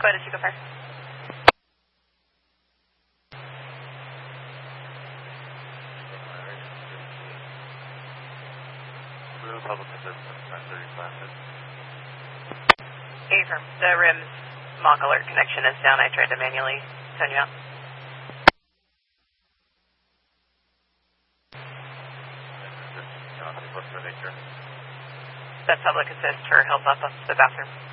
Go ahead, Chico Fire. Public assistance, 930 classes. Affirm. The RIM's mock alert connection is down. I tried to manually send you out. What's the nature? That's public assist for help up the bathroom.